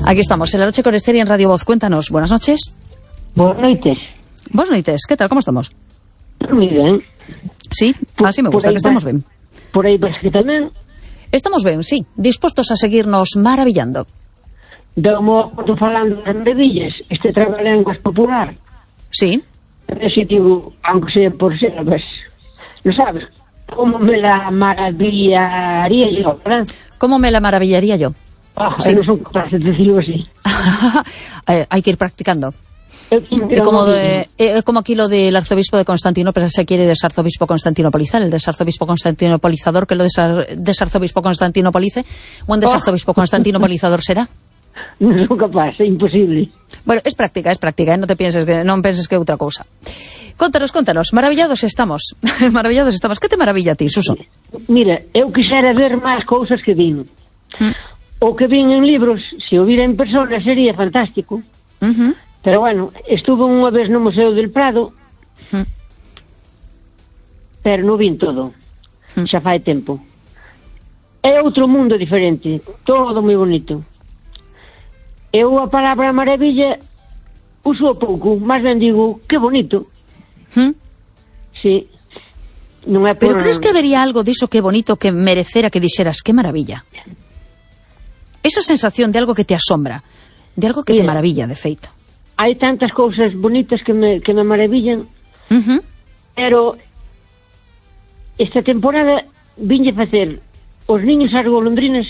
Aquí estamos, en La Noche con Esteria en Radio Voz. Cuéntanos, buenas noches. Boas noites. Buenas noites, ¿qué tal? ¿Cómo estamos? Moi ben. Sí, así me gusta, que estemos ben. Por aí vas que tamén. Estamos ben, sí, dispostos a seguirnos maravillando. Damos acordo falando das maravillas, este trabalenguas popular. Sí. Ese tipo, aunque sea por ser, pues, no sabes, como me la maravillaría yo, ¿verdad? ¿Cómo me la maravillaría yo? Sí. No son capaces de decirlo así. Hay que ir practicando. Como aquí lo del arzobispo de Constantinopla se quiere desarzobispo constantinopolizar, el desarzobispo constantinopolizador que lo desarzobispo constantinopolice, o un desarzobispo constantinopolizador será. Non son capaz, é imposible. Bueno, es práctica, non penses que é outra cousa. Contanos, maravillados estamos. Maravillados estamos. Que te maravilla a ti, Suso? Mira, eu quixera ver máis cousas que vin. O que vin en libros, se o vira en persona sería fantástico. Pero bueno, estuve unha vez no Museo del Prado, pero non vin todo. Xa fai tempo. É outro mundo diferente, todo moi bonito. Eu a palabra maravilla uso pouco, máis ben digo, que bonito. Sí. Non é por... Pero crees que habería algo diso que bonito que merecera que dixeras que maravilla? Esa sensación de algo que te asombra, de algo que te maravilla, de feito. Hai tantas cousas bonitas que me maravillan, pero esta temporada vinlle facer os niños as golondrinas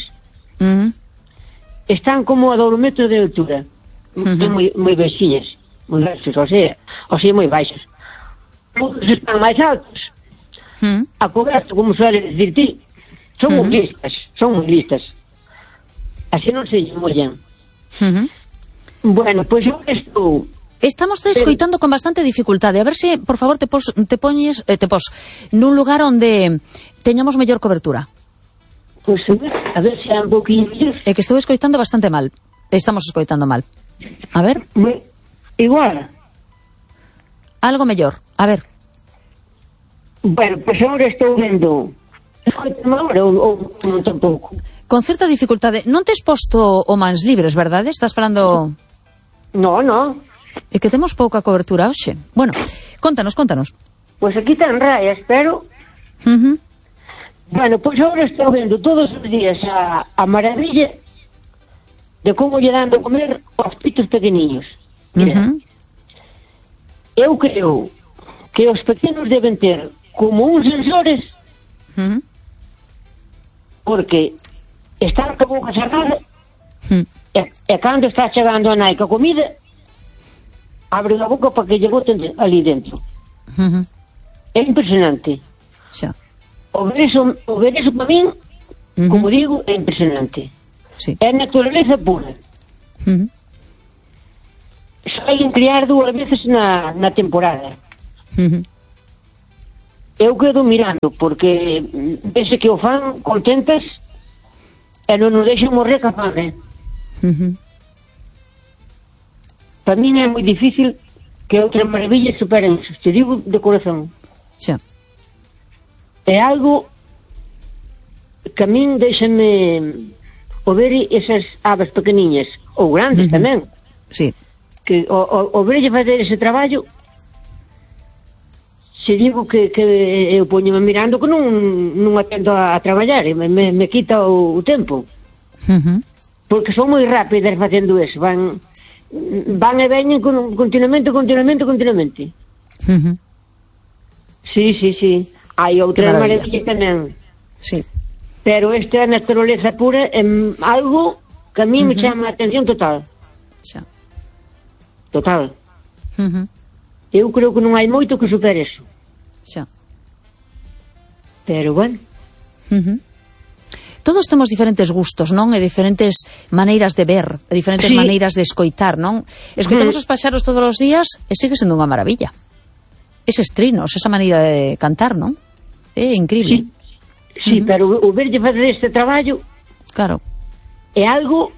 están como a 2 metros de altura, moi baixinhas, moi baixas, o sea, moi baixas. Outros están máis altos, a coberto, como suele decir ti, son moi listas, así non se mollan. Bueno, pois eu estou... Estamos te escoitando con bastante dificultade. A ver se, por favor, te pos nun lugar onde teñamos mellor cobertura. Pois a ver se é un poquinho mellor. É que estou escoitando bastante mal. Estamos escoitando mal. A ver. Igual. Algo mellor. A ver. Bueno, pois agora estou vendo... Escoitame agora ou non tampouco? Con certa dificultade. Non tes posto o mans libres, verdade? Estás falando... No. É que temos pouca cobertura hoxe. Bueno, contanos. Pois aquí ten rayas, pero... Bueno, pois agora estou vendo todos os días a maravilla de como lle dan de comer aos pitos pequeniños. Mira, eu creo que os pequenos deben ter como uns sensores porque están con a boca cerrada e cando está chegando a nai ca comida abre a boca para que lle boten ali dentro. É impresionante. Xa. O ver eso para min, como digo, é impresionante. Sí. É naturaleza pura. Saen criar 2 veces na temporada. Eu quedo mirando porque vese que o fan contentas e non nos deixan morrer ca fame. Para min é moi difícil que outras maravillas superen eso, te digo de corazón. Xa. É algo que a min deixame o ver esas aves pequeniñas ou grandes tamén. Sí. Que o verlle fazer ese traballo, se digo que eu poñome mirando que non atendo a traballar, me quita o tempo. Porque son moi rápidas facendo eso, van e veñen continuamente. Sí. Hai outras maravillas tamén. Sí. Pero esta naturaleza pura é algo que a mí me chama a atención total. Xa. Total. Eu creo que non hai moito que supere eso. Xa. Pero bueno. Todos temos diferentes gustos, non? E diferentes maneiras de ver, e diferentes maneiras de escoitar, non? Escoitamos os paxaros todos os días e sigue sendo unha maravilla. Eses trinos, esa maneira de cantar, non? É incrível. Sí, pero o verlle fazer este traballo, claro, é algo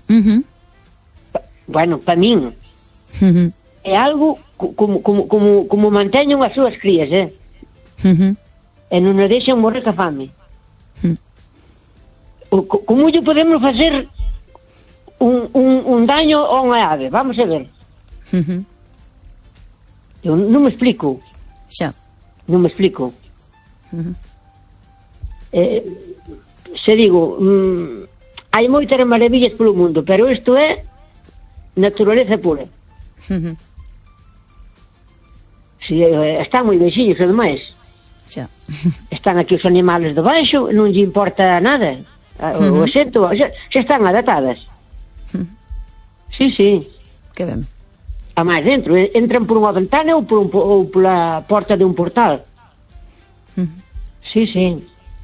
bueno, para min é algo como manteñen as súas crías, e non nos deixan morrer ca fame. Como lle podemos facer un daño a unha ave, vamos a ver. Eu non me explico. Xa. Non me explico. Se digo, hai moitas maravillas polo mundo, pero isto é naturaleza pura. Si, están moi bexiños, ademais. Xa. Están aquí os animales debaixo, non lle importa nada. O xento, xa están adaptadas. Sí, sí. Que ben. A máis dentro, entran por unha ventana ou pola porta de un portal. Sí, sí.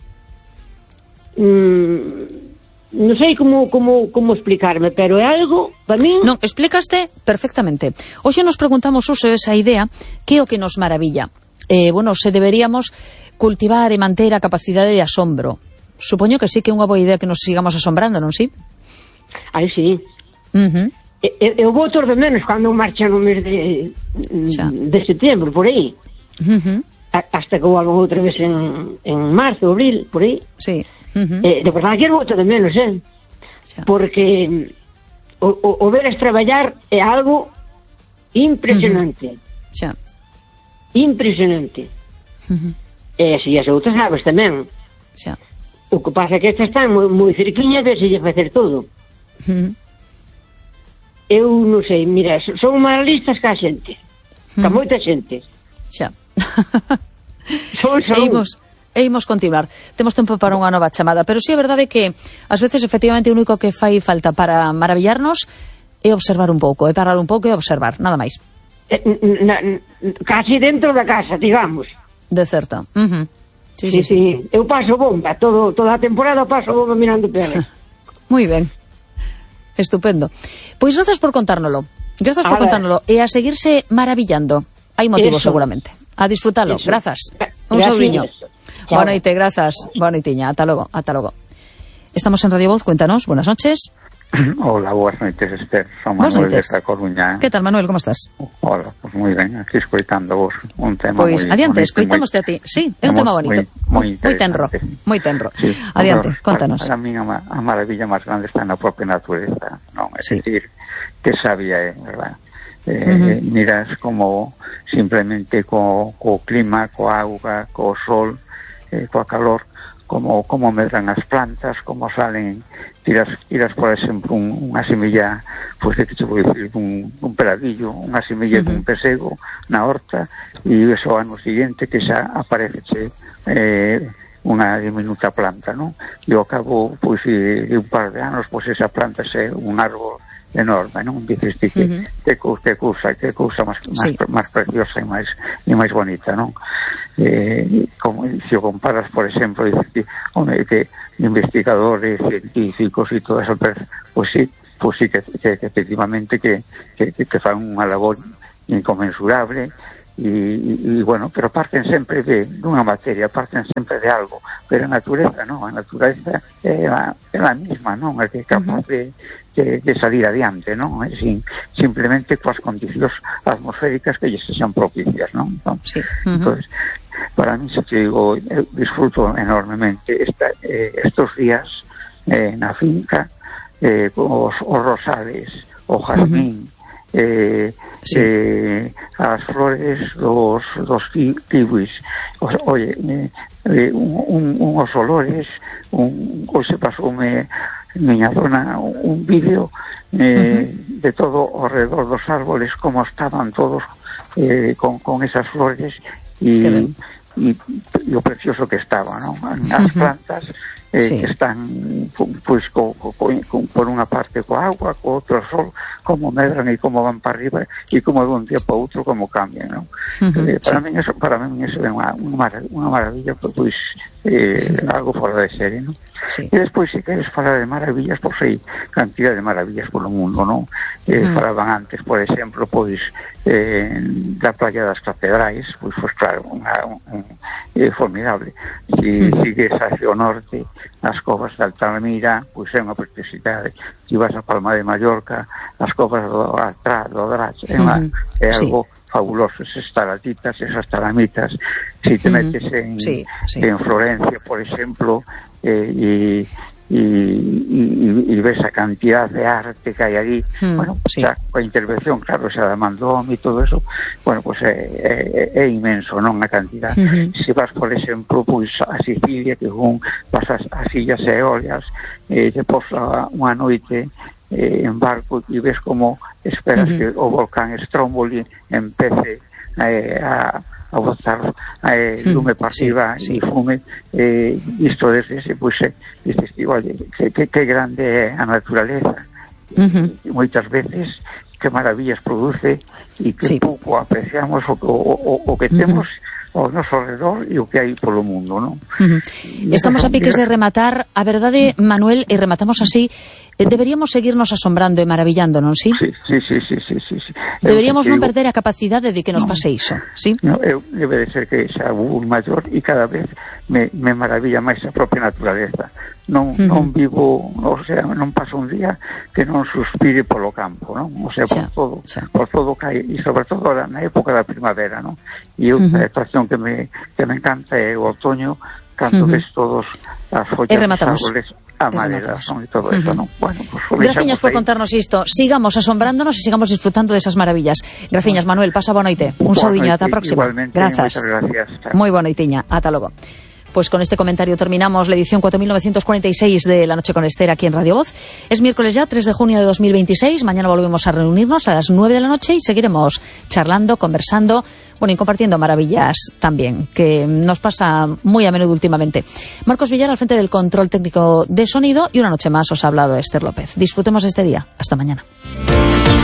Non sei como explicarme, pero é algo, para min... Non, explicaste perfectamente. Hoxe nos preguntamos esa idea, que é o que nos maravilla. Se deberíamos cultivar e manter a capacidade de asombro. Supoño que sí, que é unha boa idea que nos sigamos asombrando, non si? Aí sí. Eu vou todos de menos cando marcha no mes de setembro, por aí. Hasta que volvo outra vez en marzo, abril, por aí. Sí. De verdade que eu vou todos de menos, porque o veres traballar é algo impresionante. Xa. Impresionante. E se as outras aves tamén. Xa. O que pasa é que estas están moi cerquiñas de se lle facer todo. Eu non sei, mira, son máis listas que a xente, que moita xente. Xa. E imos continuar. Temos tempo para unha nova chamada, pero si é verdade que ás veces efectivamente o único que fai falta para maravillarnos é observar un pouco, é parar un pouco e observar, nada máis. Casi dentro da casa, digamos. De certo. Sí. Eu paso bomba, toda a temporada paso bomba mirando peles. Moi ben. Estupendo. Pois grazas por contárnolo. Grazas por contárnolo. E a seguirse maravillando. Hai motivos seguramente. A disfrutalo. Grazas. Un saudiño. Boa noite, grazas. Boa noitiña. Ata logo. Estamos en Radio Voz. Cuéntanos. Buenas noches. Hola, boas noites, Esther. Son Manuel desde Coruña. Que tal, Manuel, como estás? Hola, pues moi ben, aquí escoitando vos un tema Pois, adiante, escoitámoste a ti. Sí, é un tema bonito. Moi tenro. Sí, adiante, contanos. Para mí a maravilla máis grande está na propia natureza, non? É dicir, que sabia é, verdad? Miras como simplemente co clima, coa auga, co sol, coa calor, como medran as plantas, como salen, tiras por exemplo unha semilla, pois que te vou dicir, un peladillo, unha semilla dun pesego na horta, e iso ano seguinte que xa aparece unha diminuta planta, non? E ao cabo, pois, de un par de anos, pois esa planta é un árbol enorme, non? Dices ti que cousa máis preciosa e máis bonita, non? Como se o comparas, por exemplo, dices ti, que investigadores, científicos e todo eso, pois sí que efectivamente que fan unha labor inconmensurable. E bueno, pero parten sempre dunha materia, parten sempre de algo, pero a natureza non, a natureza é a mesma, non, é que é capaz de salir adiante, non, simplemente coas condicións atmosféricas que lles sexan propicias, non? Entonces, para mí, se te digo, eu disfruto enormemente estos días na finca, os rosales, o jardín, as flores dos kiwis, uns olores, hoxe pasoume miña dona un vídeo de todo ao redor dos árboles, como estaban todos con esas flores e o precioso que estaba, non? As plantas que están pois por unha parte coa agua, co outro sol, como medran e como van para arriba e como de un día para outro como cambian, non? Para min eso é unha maravilla, pois algo fora de serie, non? E despois, se queres falar de maravillas, pois hai cantidad de maravillas polo mundo, non? Falaban antes, por exemplo, pois da playa das Catedrais, pois claro, é formidable. Se sigues hacia o norte, as covas de Altamira, pois é unha preciosidade. Se vas a Palma de Mallorca, as covas do Dratx, é algo fabuloso, esas estalactitas, esas talamitas. Se te metes en Florencia, por exemplo, e e ves a cantidad de arte que hai allí, bueno, sí. xa, a intervención, claro, xa da Mandón e todo eso, bueno, pues é inmenso, non, a cantidad. Se vas, por exemplo, pois a Sicilia, que vas as illas Eolias, depois unha noite en barco e ves como esperas que o volcán Stromboli empece a botar lume para arriba e fume, isto desde ese, pois, dices, oye, que grande é a naturaleza, e moitas veces que maravillas produce e que pouco apreciamos o que temos ao noso redor e o que hai polo mundo, non? Estamos a piques de rematar. A verdade, Manuel, e rematamos así, deberíamos seguirnos asombrando e maravillando, non, sí? Sí. Deberíamos non perder a capacidade de que nos pase iso, sí? No, debe de ser que xa un maior e cada vez me maravilla máis a propia naturaleza. Non vivo, o sea, non paso un día que non suspire polo campo, non? O sea, por todo que hai, e sobre todo na época da primavera, non? E outra estación que me encanta é o otoño, cando ves todos as follas dos árboles amarelas, non? E todo eso, non? Bueno, pues, graciñas por contarnos isto. Sigamos asombrándonos e sigamos disfrutando desas maravillas. Graciñas, Manuel, pasa boa noite. Un saudiño, ata a próxima. Grazas. Moi boa noitiña, ata logo. Pues con este comentario terminamos la edición 4946 de La Noche con Esther aquí en Radio Voz. Es miércoles ya, 3 de junio de 2026. Mañana volvemos a reunirnos a las 9 de la noche y seguiremos charlando, conversando, bueno, y compartiendo maravillas también, que nos pasa muy a menudo últimamente. Marcos Villar al frente del control técnico de sonido, y una noche más os ha hablado Esther López. Disfrutemos este día. Hasta mañana.